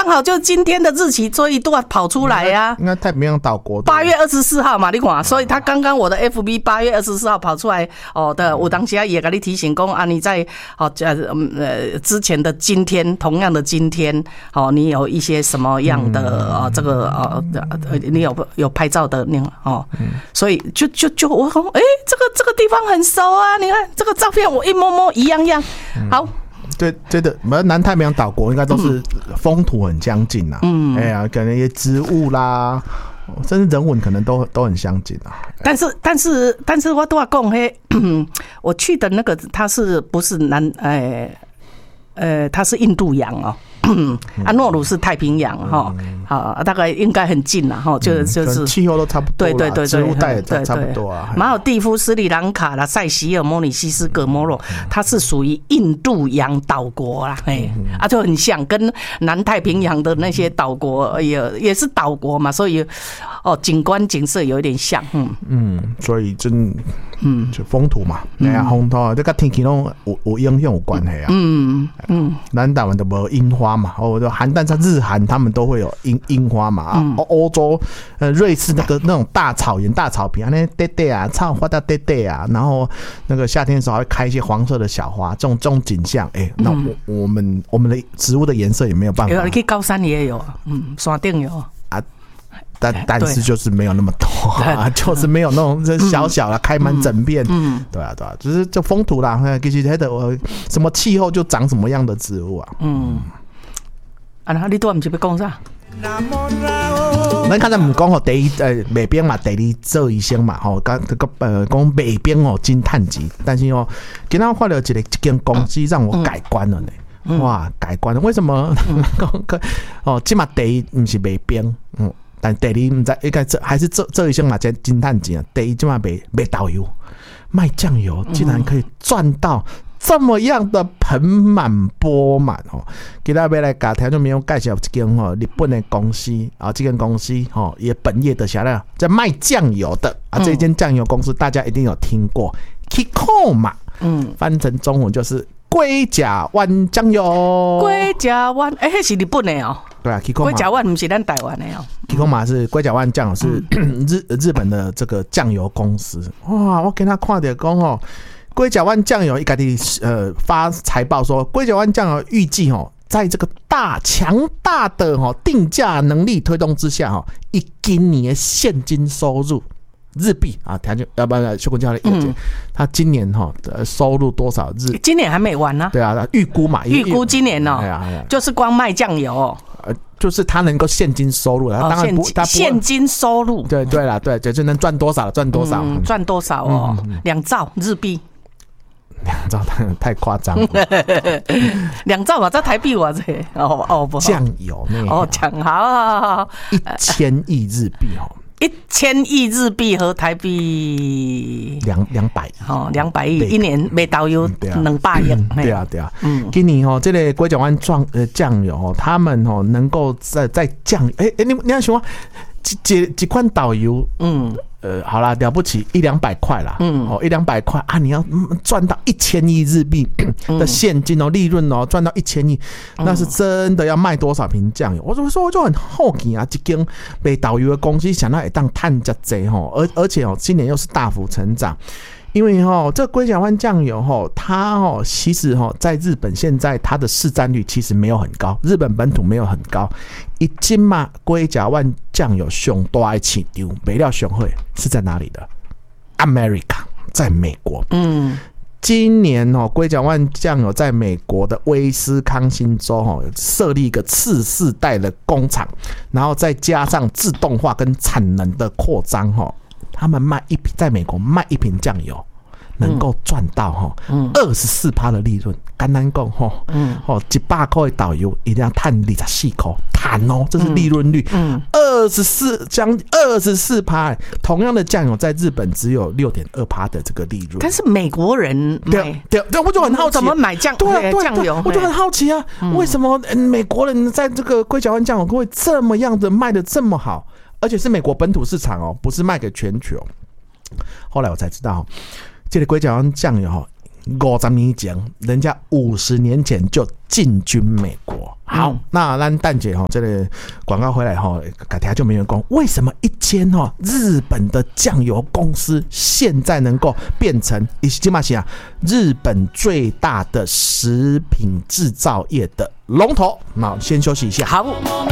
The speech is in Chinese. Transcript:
好就今天的日期，所以都要跑出来呀。 应该太平洋岛国 8月24号嘛，你看，所以他刚刚我的 FB 8月24号跑出来的，我当时也给你提醒讲啊，你在之前的今天，同样的今天，你有一些什么样的这个你有拍照的那个所以就我说，这个地方很熟啊，你看这个照片我一摸摸一样样，好。 对的，南太平洋岛国应该都是风土很相近呐。哎呀，可能一些植物啦，甚至人文可能都很相近啊。 但是我都要讲我去的那个它是不是它是印度洋哦。诺鲁是太平洋好，大概应该很近啦就是气候都差不多， 对， 植物带也差不多啊。 马尔地夫、斯里兰卡啦、塞西尔、摩里西斯、葛摩洛，它是属于印度洋岛国啦，就很像跟南太平洋的那些岛国也是岛国嘛，所以景观景色有一点像， 所以真就风土嘛，风土这跟天气都有影响有关系啊。南台湾都没樱花嘛，韩但是日韩他们都会有樱花嘛，欧洲瑞士那种大草原大草坪那堆堆啊，草花大堆堆啊，然后那个夏天的时候还会开一些黄色的小花，这种景象，那我们的植物的颜色也没有办法。 你去高山也有，山顶有啊。但是就是没有那么多就是没有那种小小的开满整片，对啊，就是就风土啦，其实什么气候就长什么样的植物啊。 你都不是要讲啥？ 咱刚才唔讲第一北边嘛，第二做医生嘛，讲北边金探级，但是今天看到一间公司让我改观了呢。哇，改观了！为什么？起码第一不是北边，但第二唔知应该还是做医生嘛，这金探级啊。第一起码卖导游，卖酱油，竟然可以赚到这么样的盆满钵满今天要来给听众朋友介绍一间日本的公司啊，这间公司也本业的啥呢？在卖酱油的啊，这间酱油公司大家一定有听过 ，Kikkoman，翻成中文就是龟甲湾酱油。 龟甲湾，那是日本的哦。 对啊， 龟甲湾不是咱台湾的哦。 Kikkoman是龟甲湾酱油，是日本的这个酱油公司。哇，我给他看到讲龟甲湾酱油一家己发财报说，龟甲湾酱油预计在这个强大的定价能力推动之下以今年现金收入日币啊，要不然修工教练他今年的收入多少日？ 今年还没完呢。 对啊，预估嘛， 预估今年就是光卖酱油就是他能够现金收入，当然他现金收入， 对啦，对，就能赚多少赚多少， 赚多少2兆日币。 2兆太夸张了 ，2兆嘛，在台币我这不酱油酱好 ，1000亿日币 1000亿日币和台币200亿，一年卖导游200亿。 对啊，今年这个龟甲湾酱油他们能够在酱你要想几款导游好啦，了不起100-200块啦，100-200块啊，你要赚到1000亿日币的现金利润赚到1000亿，那是真的要卖多少瓶酱油？我就很好奇啊，这间卖导游的公司想到会当赚这多而且今年又是大幅成长。因为这龟甲湾酱油它其实在日本现在它的市占率其实没有很高，日本本土没有很高。一斤嘛龟甲湾酱油最大的市场卖了最好是在哪里的 ？America， 在美国。今年龟甲湾酱油在美国的威斯康星州设立一个次世代的工厂，然后再加上自动化跟产能的扩张他们在美国卖一瓶酱油能够赚到24%的利润。简单讲100块的导游一定要赚24块，这是利润率将近24%。同样的酱油在日本只有6.2% 的这个利润。 但是美国人对，我就很好奇怎么买酱油， 我就很好奇啊，为什么美国人在这个龟甲湾酱油会这么样的卖的这么好？而且是美国本土市场不是卖给全球。后来我才知道，这个龟甲湾酱油50年前，人家50年前就进军美国， 好，那咱蛋姐哈，这个广告回来哈，改天就没人讲，为什么一间哈日本的酱油公司现在能够变成起码是日本最大的食品制造业的龙头？那先休息一下。 好。